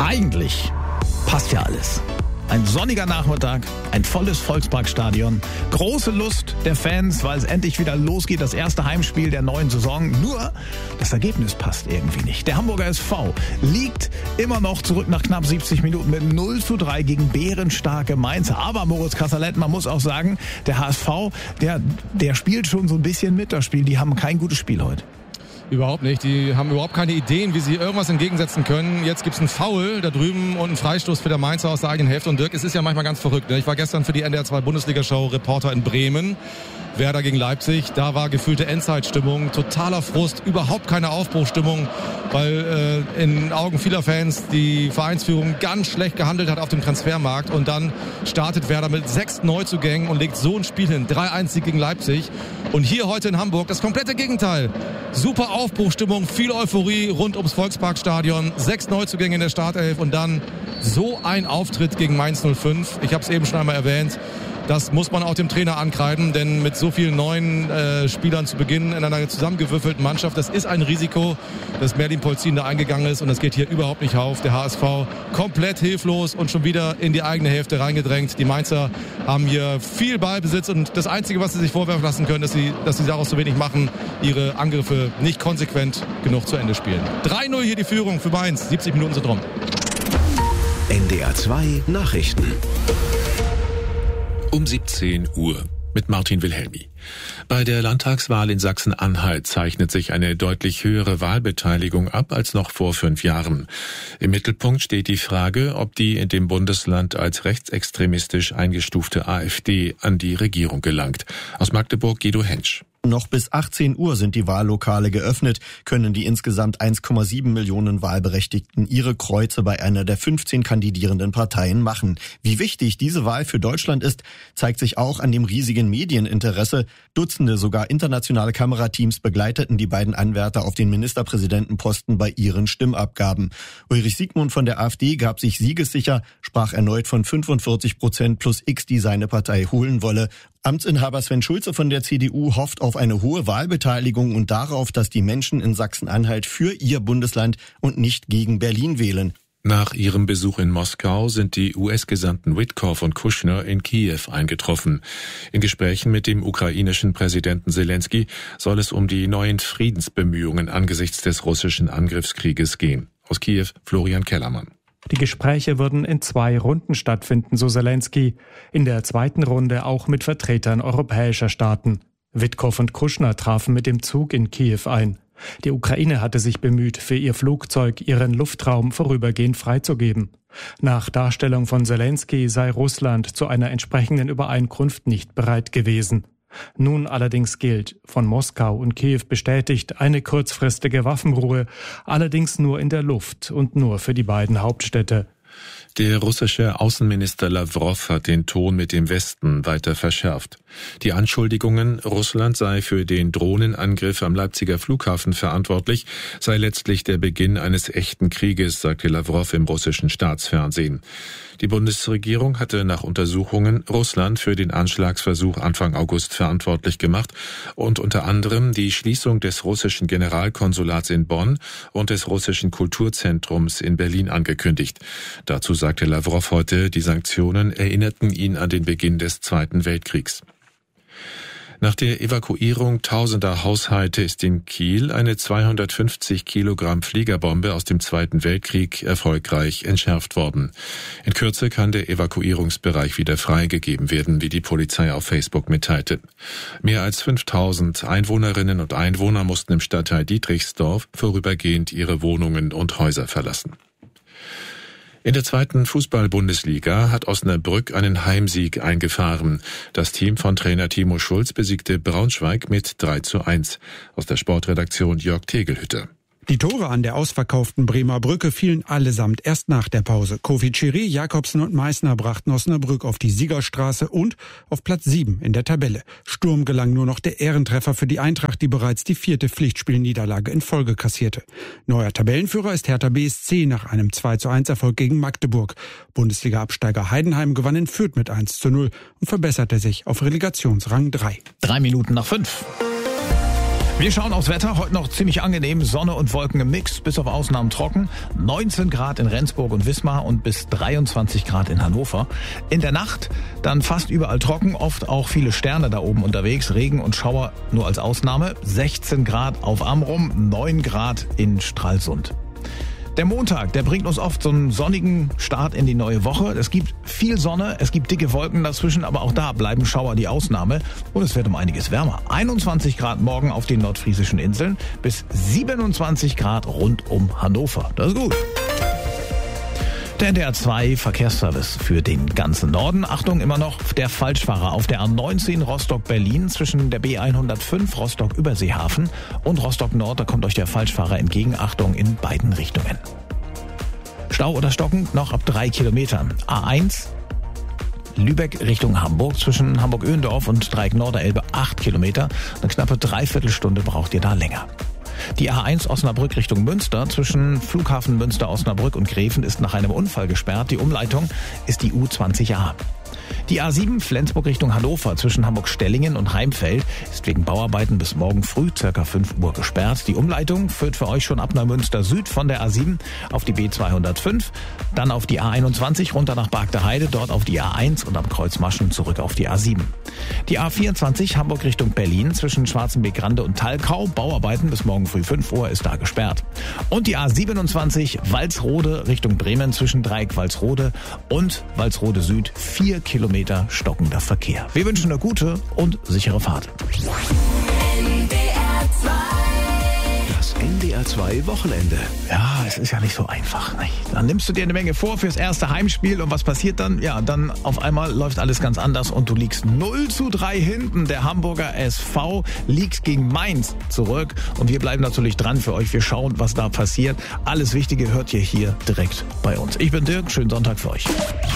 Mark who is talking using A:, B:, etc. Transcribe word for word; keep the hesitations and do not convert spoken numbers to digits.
A: Eigentlich passt ja alles. Ein sonniger Nachmittag, ein volles Volksparkstadion, große Lust der Fans, weil es endlich wieder losgeht, das erste Heimspiel der neuen Saison. Nur das Ergebnis passt irgendwie nicht. Der Hamburger S V liegt immer noch zurück nach knapp siebzig Minuten mit null zu drei gegen bärenstarke Mainzer. Aber Moritz Kasserlet, man muss auch sagen, der H S V, der, der spielt schon so ein bisschen mit das Spiel. Die haben kein gutes Spiel heute.
B: Überhaupt nicht. Die haben überhaupt keine Ideen, wie sie irgendwas entgegensetzen können. Jetzt gibt's einen Foul da drüben und einen Freistoß für der Mainzer aus der eigenen Hälfte. Und Dirk, es ist ja manchmal ganz verrückt. Ne? Ich war gestern für die N D R zwei Bundesliga-Show Reporter in Bremen. Werder gegen Leipzig. Da war gefühlte Endzeitstimmung, totaler Frust, überhaupt keine Aufbruchstimmung, weil äh, in Augen vieler Fans die Vereinsführung ganz schlecht gehandelt hat auf dem Transfermarkt. Und dann startet Werder mit sechs Neuzugängen und legt so ein Spiel hin. drei eins Sieg gegen Leipzig. Und hier heute in Hamburg das komplette Gegenteil. Super Aufbruchstimmung, viel Euphorie rund ums Volksparkstadion. Sechs Neuzugänge in der Startelf und dann so ein Auftritt gegen Mainz null fünf. Ich habe es eben schon einmal erwähnt. Das muss man auch dem Trainer ankreiden, denn mit so vielen neuen äh, Spielern zu Beginn in einer zusammengewürfelten Mannschaft, das ist ein Risiko, dass Merlin Polzin da eingegangen ist und das geht hier überhaupt nicht auf. Der H S V komplett hilflos und schon wieder in die eigene Hälfte reingedrängt. Die Mainzer haben hier viel Ballbesitz und das Einzige, was sie sich vorwerfen lassen können, dass sie, dass sie daraus so wenig machen, ihre Angriffe nicht konsequent genug zu Ende spielen. drei null hier die Führung für Mainz, siebzig Minuten sind rum.
C: N D R zwei Nachrichten.
D: Um siebzehn Uhr mit Martin Wilhelmi. Bei der Landtagswahl in Sachsen-Anhalt zeichnet sich eine deutlich höhere Wahlbeteiligung ab als noch vor fünf Jahren. Im Mittelpunkt steht die Frage, ob die in dem Bundesland als rechtsextremistisch eingestufte AfD an die Regierung gelangt. Aus Magdeburg Guido Hensch.
E: Noch bis achtzehn Uhr sind die Wahllokale geöffnet, können die insgesamt eins Komma sieben Millionen Wahlberechtigten ihre Kreuze bei einer der fünfzehn kandidierenden Parteien machen. Wie wichtig diese Wahl für Deutschland ist, zeigt sich auch an dem riesigen Medieninteresse. Dutzende, sogar internationale Kamerateams begleiteten die beiden Anwärter auf den Ministerpräsidentenposten bei ihren Stimmabgaben. Ulrich Siegmund von der AfD gab sich siegessicher, sprach erneut von fünfundvierzig Prozent plus X, die seine Partei holen wolle. Amtsinhaber Sven Schulze von der C D U hofft auf eine hohe Wahlbeteiligung und darauf, dass die Menschen in Sachsen-Anhalt für ihr Bundesland und nicht gegen Berlin wählen.
D: Nach ihrem Besuch in Moskau sind die U S-Gesandten Witkow und Kushner in Kiew eingetroffen. In Gesprächen mit dem ukrainischen Präsidenten Zelensky soll es um die neuen Friedensbemühungen angesichts des russischen Angriffskrieges gehen. Aus Kiew Florian Kellermann.
F: Die Gespräche würden in zwei Runden stattfinden, so Zelensky. In der zweiten Runde auch mit Vertretern europäischer Staaten. Witkow und Kushner trafen mit dem Zug in Kiew ein. Die Ukraine hatte sich bemüht, für ihr Flugzeug ihren Luftraum vorübergehend freizugeben. Nach Darstellung von Zelensky sei Russland zu einer entsprechenden Übereinkunft nicht bereit gewesen. Nun allerdings gilt, von Moskau und Kiew bestätigt, eine kurzfristige Waffenruhe, allerdings nur in der Luft und nur für die beiden Hauptstädte.
D: Der russische Außenminister Lawrow hat den Ton mit dem Westen weiter verschärft. Die Anschuldigungen, Russland sei für den Drohnenangriff am Leipziger Flughafen verantwortlich, sei letztlich der Beginn eines echten Krieges, sagte Lawrow im russischen Staatsfernsehen. Die Bundesregierung hatte nach Untersuchungen Russland für den Anschlagsversuch Anfang August verantwortlich gemacht und unter anderem die Schließung des russischen Generalkonsulats in Bonn und des russischen Kulturzentrums in Berlin angekündigt. Dazu sagte Lawrow heute, die Sanktionen erinnerten ihn an den Beginn des Zweiten Weltkriegs. Nach der Evakuierung tausender Haushalte ist in Kiel eine zweihundertfünfzig Kilogramm Fliegerbombe aus dem Zweiten Weltkrieg erfolgreich entschärft worden. In Kürze kann der Evakuierungsbereich wieder freigegeben werden, wie die Polizei auf Facebook mitteilte. Mehr als fünftausend Einwohnerinnen und Einwohner mussten im Stadtteil Dietrichsdorf vorübergehend ihre Wohnungen und Häuser verlassen. In der zweiten Fußball-Bundesliga hat Osnabrück einen Heimsieg eingefahren. Das Team von Trainer Timo Schulz besiegte Braunschweig mit drei zu eins. Aus der Sportredaktion Jörg Tegelhütter.
G: Die Tore an der ausverkauften Bremer Brücke fielen allesamt erst nach der Pause. Kofi Chiri, Jakobsen und Meissner brachten Osnabrück auf die Siegerstraße und auf Platz sieben in der Tabelle. Sturm gelang nur noch der Ehrentreffer für die Eintracht, die bereits die vierte Pflichtspielniederlage in Folge kassierte. Neuer Tabellenführer ist Hertha B S C nach einem zwei zu eins Erfolg gegen Magdeburg. Bundesliga-Absteiger Heidenheim gewann in Fürth mit eins zu null und verbesserte sich auf Relegationsrang drei.
A: Drei Minuten nach fünf. Wir schauen aufs Wetter. Heute noch ziemlich angenehm. Sonne und Wolken im Mix, bis auf Ausnahmen trocken. neunzehn Grad in Rendsburg und Wismar und bis dreiundzwanzig Grad in Hannover. In der Nacht dann fast überall trocken, oft auch viele Sterne da oben unterwegs. Regen und Schauer nur als Ausnahme. sechzehn Grad auf Amrum, neun Grad in Stralsund. Der Montag, der bringt uns oft so einen sonnigen Start in die neue Woche. Es gibt viel Sonne, es gibt dicke Wolken dazwischen, aber auch da bleiben Schauer die Ausnahme. Und es wird um einiges wärmer. einundzwanzig Grad morgen auf den nordfriesischen Inseln bis siebenundzwanzig Grad rund um Hannover. Das ist gut. Der N D R zwei Verkehrsservice für den ganzen Norden. Achtung, immer noch der Falschfahrer auf der A neunzehn Rostock-Berlin zwischen der B hundertfünf Rostock-Überseehafen und Rostock-Nord. Da kommt euch der Falschfahrer entgegen. Achtung in beiden Richtungen. Stau oder stockend noch ab drei Kilometern. A eins Lübeck Richtung Hamburg zwischen Hamburg-Öhendorf und Dreieck Norderelbe acht Kilometer. Eine knappe Dreiviertelstunde braucht ihr da länger. Die A eins Osnabrück Richtung Münster zwischen Flughafen Münster, Osnabrück und Greven ist nach einem Unfall gesperrt. Die Umleitung ist die U zwanzig A. Die A sieben Flensburg Richtung Hannover zwischen Hamburg-Stellingen und Heimfeld ist wegen Bauarbeiten bis morgen früh ca. fünf Uhr gesperrt. Die Umleitung führt für euch schon ab Neumünster Süd von der A sieben auf die B zweihundertfünf, dann auf die A einundzwanzig runter nach Bargteheide, dort auf die A eins und am Kreuzmaschen zurück auf die A sieben. Die A vierundzwanzig Hamburg Richtung Berlin zwischen Schwarzenbeck-Grande und Thalkau, Bauarbeiten bis morgen früh fünf Uhr ist da gesperrt. Und die A siebenundzwanzig Walsrode Richtung Bremen zwischen Dreieck Walsrode und Walsrode Süd vier Kilometer stockender Verkehr. Wir wünschen eine gute und sichere Fahrt.
C: N D R zwei. Das N D R zwei Wochenende.
A: Ja, es ist ja nicht so einfach. Nicht? Dann nimmst du dir eine Menge vor fürs erste Heimspiel und was passiert dann? Ja, dann auf einmal läuft alles ganz anders und du liegst null zu drei hinten. Der Hamburger S V liegt gegen Mainz zurück und wir bleiben natürlich dran für euch. Wir schauen, was da passiert. Alles Wichtige hört ihr hier direkt bei uns. Ich bin Dirk, schönen Sonntag für euch.